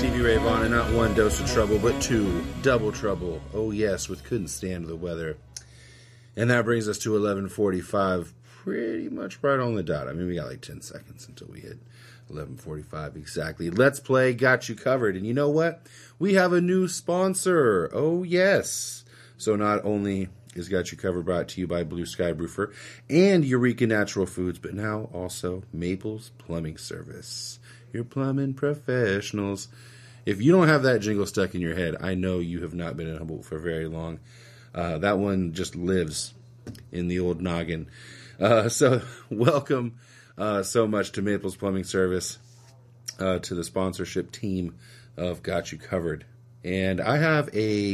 Stevie Ray Vaughan, and not one dose of trouble, but two. Double trouble. Oh yes, with Couldn't Stand the Weather. And that brings us to 11:45, pretty much right on the dot. I mean, we got like 10 seconds until we hit 11:45 exactly. Let's Play got you covered. And you know what? We have a new sponsor. Oh yes. So not only is Got You Covered brought to you by Blue Sky Roofer and Eureka Natural Foods, but now also Maples Plumbing Service. Your plumbing professionals. If you don't have that jingle stuck in your head, I know you have not been in Humboldt for very long. That one just lives in the old noggin. So welcome so much to Maples Plumbing Service, to the sponsorship team of Got You Covered. And I have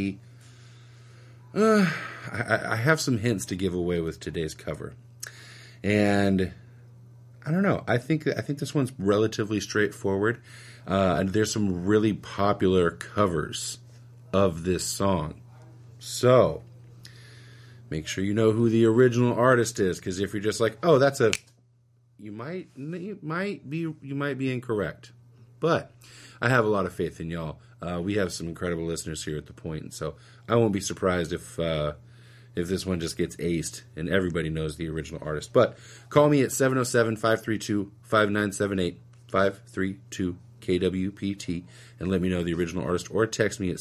I have some hints to give away with today's cover. And I don't know. I think this one's relatively straightforward. And there's some really popular covers of this song. So make sure you know who the original artist is, because if you're just like, oh, that's you might be incorrect. But I have a lot of faith in y'all. We have some incredible listeners here at The Point, and so I won't be surprised if this one just gets aced and everybody knows the original artist. But call me at 707-532-5978, 532-KWPT, and let me know the original artist, or text me at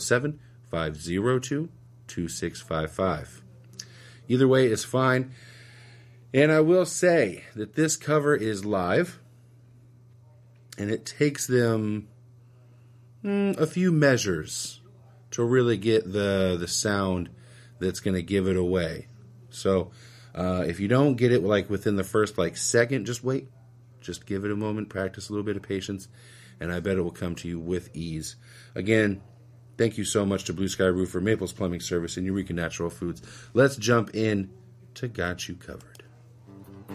707-502-2655. Either way is fine. And I will say that this cover is live, and it takes them a few measures to really get the sound that's going to give it away. So if you don't get it like within the first second, just wait. Just give it a moment, practice a little bit of patience, and I bet it will come to you with ease. Again, thank you so much to Blue Sky Roofer, Maples Plumbing Service, and Eureka Natural Foods. Let's jump in to Got You Covered.